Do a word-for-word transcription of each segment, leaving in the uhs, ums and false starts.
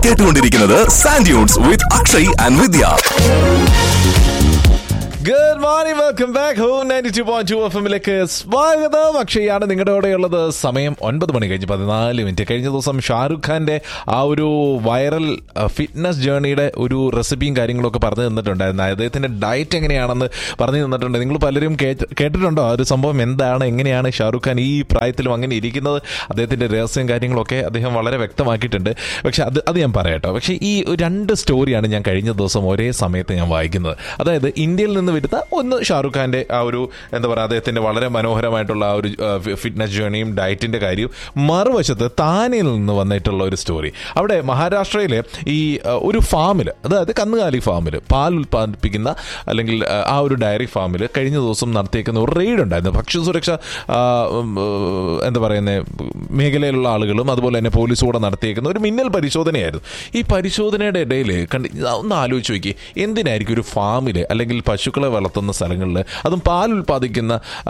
കേട്ടുകൊണ്ടിരിക്കുന്നത് sand dunes with Akshay and Vidya. Good morning, welcome back home ninety two point two F എമ്മിലേക്ക് സ്വാഗതം. അക്ഷയാണ് നിങ്ങളുടെ കൂടെയുള്ളത്. സമയം ഒൻപത് മണി കഴിഞ്ഞ് പതിനാല് മിനിറ്റ്. കഴിഞ്ഞ ദിവസം ഷാറുഖ് ഖാന്റെ ആ ഒരു വൈറൽ ഫിറ്റ്നസ് ജേർണിയുടെ ഒരു റെസിപ്പിയും കാര്യങ്ങളൊക്കെ പറഞ്ഞു തന്നിട്ടുണ്ടായിരുന്നു. അദ്ദേഹത്തിന്റെ ഡയറ്റ് എങ്ങനെയാണെന്ന് പറഞ്ഞു തന്നിട്ടുണ്ട്. നിങ്ങൾ പലരും കേട്ടിട്ടുണ്ടോ ആ ഒരു സംഭവം എന്താണ്, എങ്ങനെയാണ് ഷാറുഖ് ഖാൻ ഈ പ്രായത്തിലും അങ്ങനെ ഇരിക്കുന്നത്? അദ്ദേഹത്തിന്റെ രഹസ്യം കാര്യങ്ങളൊക്കെ അദ്ദേഹം വളരെ വ്യക്തമാക്കിയിട്ടുണ്ട്. പക്ഷെ അത് അത് ഞാൻ പറയട്ടോ. പക്ഷേ ഈ രണ്ട് സ്റ്റോറിയാണ് ഞാൻ കഴിഞ്ഞ ദിവസം ഒരേ സമയത്ത് ഞാൻ വായിക്കുന്നത്. അതായത് ഇന്ത്യയിൽ നിന്ന് വരുന്ന ഒന്ന് ഷാറുഖ് ഖാന്റെ ആ ഒരു എന്താ പറയുക, അദ്ദേഹത്തിന്റെ വളരെ മനോഹരമായിട്ടുള്ള ആ ഒരു ഫിറ്റ്നസ് ജേർണിയും ഡയറ്റിന്റെ കാര്യവും, മറുവശത്ത് താനെയിൽ നിന്ന് വന്നിട്ടുള്ള ഒരു സ്റ്റോറി. അവിടെ മഹാരാഷ്ട്രയിലെ ഈ ഒരു ഫാമിൽ, അതായത് കന്നുകാലി ഫാമിൽ പാൽ ഉൽപ്പാദിപ്പിക്കുന്ന അല്ലെങ്കിൽ ആ ഒരു ഡയറി ഫാമിൽ കഴിഞ്ഞ ദിവസം നടത്തിയേക്കുന്ന ഒരു റെയ്ഡ് ഉണ്ടായിരുന്നു. ഭക്ഷ്യസുരക്ഷ എന്താ പറയുന്നത് മേഖലയിലുള്ള ആളുകളും അതുപോലെ തന്നെ പോലീസും കൂടെ നടത്തിയേക്കുന്ന ഒരു മിന്നൽ പരിശോധനയായിരുന്നു. ഈ പരിശോധനയുടെ ഇടയിൽ കണ്ടി ഒന്ന് ആലോചിച്ച് നോക്കി, എന്തിനായിരിക്കും ഒരു ഫാമിൽ അല്ലെങ്കിൽ പശുക്കളെ വളർത്തുന്ന സ്ഥലങ്ങളിൽ, അതും പാൽ ഉൽപ്പാദിക്കുന്ന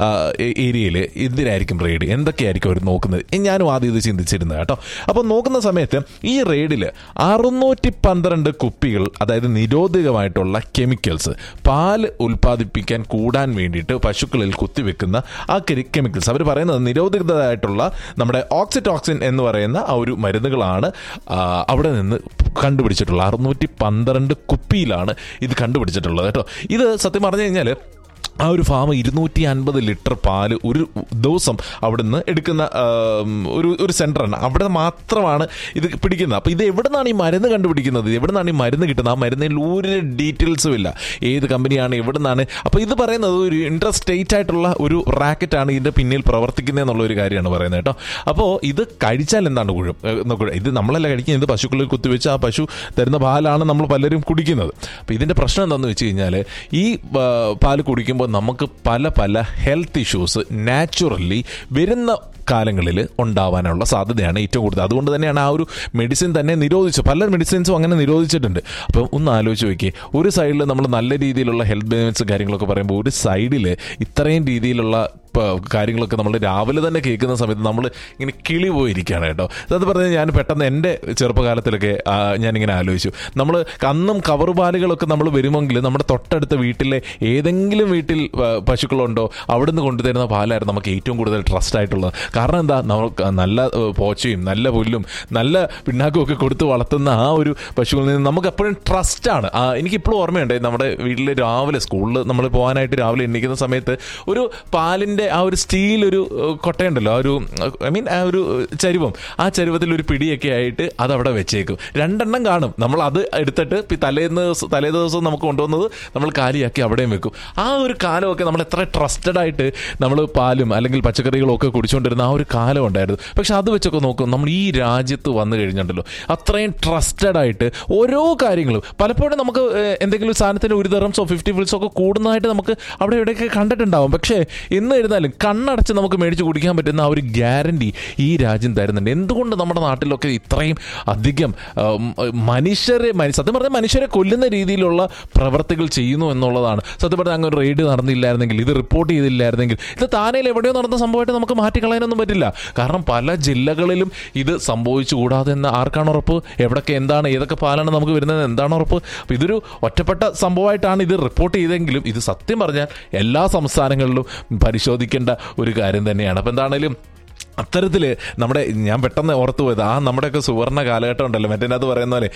ഏരിയയിൽ എന്തിനായിരിക്കും റെയ്ഡ്? എന്തൊക്കെയായിരിക്കും അവർ നോക്കുന്നത്? ഞാനും ആദ്യം ഇത് ചിന്തിച്ചിരുന്നത് കേട്ടോ. അപ്പോൾ നോക്കുന്ന സമയത്ത് ഈ റെയ്ഡിൽ അറുന്നൂറ്റി പന്ത്രണ്ട് കുപ്പികൾ, അതായത് നിരോധിതമായിട്ടുള്ള കെമിക്കൽസ്, പാല് ഉൽപ്പാദിപ്പിക്കാൻ കൂടാൻ വേണ്ടിയിട്ട് പശുക്കളിൽ കുത്തിവെക്കുന്ന ആ കെമിക്കൽസ്, അവർ പറയുന്നത് നിരോധിതമായിട്ടുള്ള നമ്മുടെ ഓക്സിറ്റോക്സിൻ എന്ന് പറയുന്ന ആ ഒരു മരുന്നുകളാണ് അവിടെ നിന്ന് കണ്ടുപിടിച്ചിട്ടുള്ളത്. അറുന്നൂറ്റി പന്ത്രണ്ട് കുപ്പിയിലാണ് ഇത് കണ്ടുപിടിച്ചിട്ടുള്ളത് കേട്ടോ. ഇത് സത്യം പറഞ്ഞു കഴിഞ്ഞാൽ ആ ഒരു ഫാം ഇരുന്നൂറ്റി അൻപത് ലിറ്റർ പാല് ഒരു ദിവസം അവിടുന്ന് എടുക്കുന്ന ഒരു ഒരു സെൻ്ററാണ്. അവിടെ മാത്രമാണ് ഇത് പിടിക്കുന്നത്. അപ്പോൾ ഇത് എവിടെ നിന്നാണ് ഈ മരുന്ന് കണ്ടുപിടിക്കുന്നത്? എവിടെ നിന്നാണ് ഈ മരുന്ന് കിട്ടുന്നത്? ആ മരുന്നിൽ ഒരു ഡീറ്റെയിൽസും ഇല്ല, ഏത് കമ്പനിയാണ്, എവിടെ നിന്നാണ്. അപ്പോൾ ഇത് പറയുന്നത് ഒരു ഇൻ്റർ സ്റ്റേറ്റ് ആയിട്ടുള്ള ഒരു റാക്കറ്റാണ് ഇതിൻ്റെ പിന്നിൽ പ്രവർത്തിക്കുന്നത് എന്നുള്ള ഒരു കാര്യമാണ് പറയുന്നത് കേട്ടോ. അപ്പോൾ ഇത് കഴിച്ചാൽ എന്താണ് കുഴപ്പം? ഇത് നമ്മളല്ല കഴിക്കുന്നത്, ഇത് പശുക്കളിൽ കുത്തിവെച്ച് ആ പശു തരുന്ന പാലാണ് നമ്മൾ പലരും കുടിക്കുന്നത്. അപ്പോൾ ഇതിൻ്റെ പ്രശ്നം എന്താണെന്ന് വെച്ച് കഴിഞ്ഞാൽ, ഈ പാല് കുടിക്കുമ്പോൾ നമുക്ക് പല പല ഹെൽത്ത് ഇഷ്യൂസ് നാച്ചുറലി വരുന്ന കാലങ്ങളിൽ ഉണ്ടാവാനുള്ള സാധ്യതയാണ് ഏറ്റവും കൂടുതൽ. അതുകൊണ്ട് തന്നെയാണ് ആ ഒരു മെഡിസിൻ തന്നെ നിരോധിച്ചു. പല മെഡിസിൻസും അങ്ങനെ നിരോധിച്ചിട്ടുണ്ട്. അപ്പം ഒന്ന് ആലോചിച്ച് നോക്കിയേ, ഒരു സൈഡിൽ നമ്മൾ നല്ല രീതിയിലുള്ള ഹെൽത്ത് ബെനിഫിറ്റ്സ് കാര്യങ്ങളൊക്കെ പറയുമ്പോൾ, ഒരു സൈഡിൽ ഇത്രയും രീതിയിലുള്ള കാര്യങ്ങളൊക്കെ നമ്മൾ രാവിലെ തന്നെ കേൾക്കുന്ന സമയത്ത് നമ്മൾ ഇങ്ങനെ കിളി പോയിരിക്കുകയാണ് കേട്ടോ. അത് പറഞ്ഞാൽ ഞാൻ പെട്ടെന്ന് എൻ്റെ ചെറുപ്പകാലത്തിലൊക്കെ ഞാനിങ്ങനെ ആലോചിച്ചു, നമ്മൾ അന്നും കവറുപാലുകളൊക്കെ നമ്മൾ വരുമെങ്കിൽ നമ്മുടെ തൊട്ടടുത്ത വീട്ടിലെ ഏതെങ്കിലും വീട്ടിൽ പശുക്കളുണ്ടോ അവിടുന്ന് കൊണ്ടുതരുന്ന പാലായിരുന്നു നമുക്ക് ഏറ്റവും കൂടുതൽ ട്രസ്റ്റ് ആയിട്ടുള്ളത്. കാരണം എന്താ, നമുക്ക് നല്ല പോച്ചയും നല്ല പുല്ലും നല്ല പിണ്ണാക്കും ഒക്കെ കൊടുത്ത് വളർത്തുന്ന ആ ഒരു പശുക്കളിൽ നിന്ന് നമുക്ക് എപ്പോഴും ട്രസ്റ്റാണ്. എനിക്കിപ്പോഴും ഓർമ്മയുണ്ട്, നമ്മുടെ വീട്ടിൽ രാവിലെ സ്കൂളിൽ നമ്മൾ പോകാനായിട്ട് രാവിലെ എണ്ണിക്കുന്ന സമയത്ത് ഒരു പാലിൻ്റെ ആ ഒരു സ്റ്റീൽ ഒരു കൊട്ടയുണ്ടല്ലോ, ആ ഒരു ഐ മീൻ ആ ഒരു ചരുവം, ആ ചരുവത്തിൽ ഒരു പിടിയൊക്കെ ആയിട്ട് അതവിടെ വെച്ചേക്കും. രണ്ടെണ്ണം കാണും. നമ്മൾ അത് എടുത്തിട്ട് തലേന്ന് തലേ ദിവസം നമുക്ക് കൊണ്ടുവന്നത് നമ്മൾ കാലിയാക്കി അവിടെയും വെക്കും. ആ ഒരു കാലമൊക്കെ നമ്മൾ എത്ര ട്രസ്റ്റഡ് ആയിട്ട് നമ്മൾ പാലും അല്ലെങ്കിൽ പച്ചക്കറികളും ഒക്കെ കുടിച്ചുകൊണ്ടിരുന്ന ആ ഒരു കാലം ഉണ്ടായിരുന്നു. പക്ഷെ അത് വെച്ചൊക്കെ നോക്കും, നമ്മൾ ഈ രാജ്യത്ത് വന്നു കഴിഞ്ഞിട്ടുണ്ടല്ലോ അത്രയും ട്രസ്റ്റഡ് ആയിട്ട് ഓരോ കാര്യങ്ങളും പലപ്പോഴും നമുക്ക് എന്തെങ്കിലും സാധനത്തിന് ഒരു തരംസോ ഫിഫ്റ്റി ഫിൽസോ ഒക്കെ കൂടുന്നതായിട്ട് നമുക്ക് അവിടെ ഇവിടെയൊക്കെ കണ്ടിട്ടുണ്ടാവും. പക്ഷേ എന്ന് എഴുതാലും കണ്ണടച്ച് നമുക്ക് മേടിച്ച് കുടിക്കാൻ പറ്റുന്ന ആ ഒരു ഗ്യാരണ്ടി ഈ രാജ്യം തരുന്നുണ്ട്. എന്തുകൊണ്ട് നമ്മുടെ നാട്ടിലൊക്കെ ഇത്രയും അധികം മനുഷ്യരെ സത്യം പറഞ്ഞാൽ മനുഷ്യരെ കൊല്ലുന്ന രീതിയിലുള്ള പ്രവർത്തികൾ ചെയ്യുന്നു എന്നുള്ളതാണ്. സത്യം പറഞ്ഞാൽ അങ്ങനെ ഒരു റെയ്ഡ് നടന്നില്ലായിരുന്നെങ്കിൽ, ഇത് റിപ്പോർട്ട് ചെയ്തില്ലായിരുന്നെങ്കിൽ, ഇത് താനയിൽ എവിടെയോ നടന്ന സംഭവമായിട്ട് നമുക്ക് മാറ്റിക്കളയാനൊന്നും പറ്റില്ല. കാരണം പല ജില്ലകളിലും ഇത് സംഭവിച്ചു കൂടാതെ എന്ന് ആർക്കാണ് ഉറപ്പ്? എവിടൊക്കെ എന്താണ്, ഏതൊക്കെ പാലാണ് നമുക്ക് വരുന്നത്, എന്താണ് ഉറപ്പ്? അപ്പോൾ ഇതൊരു ഒറ്റപ്പെട്ട സംഭവമായിട്ടാണ് ഇത് റിപ്പോർട്ട് ചെയ്തെങ്കിലും ഇത് സത്യം പറഞ്ഞാൽ എല്ലാ സംസ്ഥാനങ്ങളിലും പരിശോധിക്കേണ്ട ഒരു കാര്യം തന്നെയാണ്. അപ്പോൾ എന്താണേലും അത്തരത്തിൽ നമ്മുടെ ഞാൻ പെട്ടെന്ന് ഓർത്തു പോയത് ആ നമ്മുടെയൊക്കെ സുവർണ്ണ കാലഘട്ടം ഉണ്ടല്ലോ, മറ്റേനകത്ത് പറയുന്ന പോലെ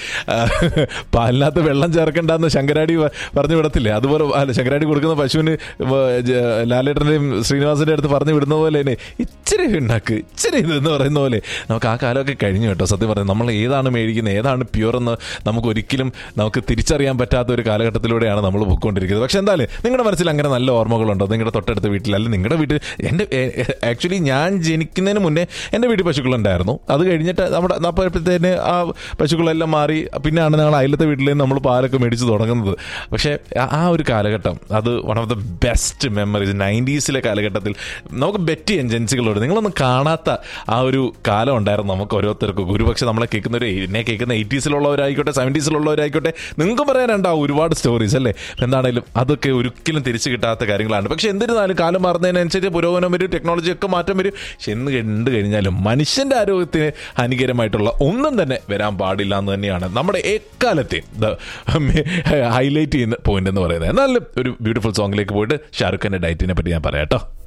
പാലിനകത്ത് വെള്ളം ചേർക്കണ്ടെന്ന് ശങ്കരാടി പറഞ്ഞു വിടത്തില്ലേ, അതുപോലെ അല്ല ശങ്കരാടി കൊടുക്കുന്ന പശുവിന് ലാലേട്ടൻ്റെയും ശ്രീനിവാസിൻ്റെ അടുത്ത് പറഞ്ഞു വിടുന്ന പോലെ തന്നെ ഇച്ചിരി ഉണ്ടാക്ക് ഇച്ചിരി ഇതെന്ന് പറയുന്ന പോലെ നമുക്ക് ആ കാലമൊക്കെ കഴിഞ്ഞു കേട്ടോ. സത്യം പറയുന്നത് നമ്മൾ ഏതാണ് മേടിക്കുന്നത്, ഏതാണ് പ്യൂർ എന്ന് നമുക്ക് ഒരിക്കലും നമുക്ക് തിരിച്ചറിയാൻ പറ്റാത്ത ഒരു കാലഘട്ടത്തിലൂടെയാണ് നമ്മൾ പോയിക്കൊണ്ടിരിക്കുന്നത്. പക്ഷെ എന്തായാലും നിങ്ങളുടെ മനസ്സിൽ അങ്ങനെ നല്ല ഓർമ്മകളുണ്ടോ? നിങ്ങളുടെ തൊട്ടടുത്ത വീട്ടിൽ അല്ലെങ്കിൽ നിങ്ങളുടെ വീട്ടിൽ? എൻ്റെ ആക്ച്വലി ഞാൻ ജനിക്കുന്ന മുന്നേ എൻ്റെ വീട്ടിൽ പശുക്കളുണ്ടായിരുന്നു. അത് കഴിഞ്ഞിട്ട് നമ്മുടെ അപ്പോഴത്തേന് ആ പശുക്കളെല്ലാം മാറി പിന്നെയാണ് ഞങ്ങൾ അയലത്തെ വീട്ടിൽ നിന്ന് നമ്മൾ പാലൊക്കെ മേടിച്ച് തുടങ്ങുന്നത്. പക്ഷേ ആ ഒരു കാലഘട്ടം അത് one of the best memories. നയൻറ്റീസിലെ കാലഘട്ടത്തിൽ നമുക്ക് ബെറ്റ് ഏജൻസികളോട് നിങ്ങളൊന്നും കാണാത്ത ആ ഒരു കാലം ഉണ്ടായിരുന്നു നമുക്ക് ഓരോരുത്തർക്കും. ഒരുപക്ഷെ നമ്മളെ കേൾക്കുന്നവർ എന്നെ കേൾക്കുന്ന എയ്റ്റീസിലുള്ളവരായിക്കോട്ടെ സെവൻറ്റീസിലുള്ളവരായിക്കോട്ടെ നിങ്ങൾക്കും പറയാനുണ്ടാവും ഒരുപാട് സ്റ്റോറീസ് അല്ലേ. എന്താണെങ്കിലും അതൊക്കെ ഒരിക്കലും തിരിച്ചു കിട്ടാത്ത കാര്യങ്ങളാണ്. പക്ഷെ എന്നിരുന്നാലും കാലം മാറുന്നതിനനുസരിച്ച് പുരോഗമനം വരും, ടെക്നോളജി ഒക്കെ മാറ്റം വരും. പക്ഷെ എന്ന് കണ്ടു കഴിഞ്ഞാലും മനുഷ്യന്റെ ആരോഗ്യത്തിന് ഹാനികരമായിട്ടുള്ള ഒന്നും തന്നെ വരാൻ പാടില്ല എന്ന് തന്നെയാണ് നമ്മുടെ എക്കാലത്തെയും ഹൈലൈറ്റ് ചെയ്യുന്ന പോയിന്റ് എന്ന് പറയുന്നത്. എന്നാലും ഒരു ബ്യൂട്ടിഫുൾ സോങ്ങിലേക്ക് പോയിട്ട് ഷാറുഖ് ഖാന്റെ ഡയറ്റിനെ പറ്റി ഞാൻ പറയാം കേട്ടോ.